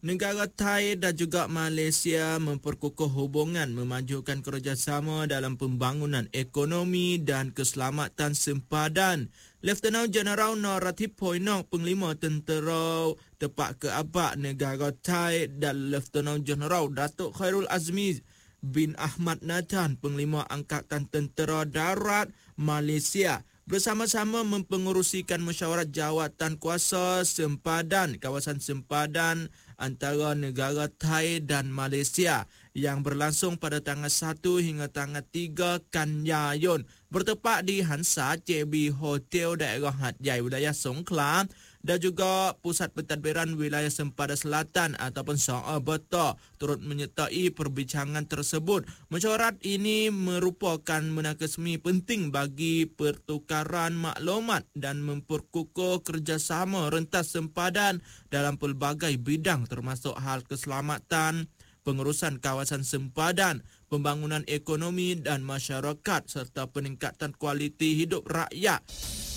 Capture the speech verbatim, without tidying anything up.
Negara Thai dan juga Malaysia memperkukuh hubungan memajukan kerjasama dalam pembangunan ekonomi dan keselamatan sempadan. Lieutenant General Norathip Poinok, Penglima Tentera Tepak Keabak Negara Thai dan Lieutenant General Datuk Khairul Azmi bin Ahmad Nathan, Penglima Angkatan Tentera Darat Malaysia, bersama-sama mempengerusikan mesyuarat jawatan kuasa sempadan kawasan sempadan antara negara Thai dan Malaysia yang berlangsung pada tanggal satu hingga tanggal tiga Kanyayun bertepat di Hansa C B Hotel daerah Hat Yai wilayah Songkhla dan juga Pusat Pentadbiran Wilayah Sempadan Selatan ataupun S A Bata turut menyertai perbincangan tersebut. Mesyuarat ini merupakan menakasmi penting bagi pertukaran maklumat dan memperkukuh kerjasama rentas sempadan dalam pelbagai bidang termasuk hal keselamatan, pengurusan kawasan sempadan, pembangunan ekonomi dan masyarakat serta peningkatan kualiti hidup rakyat.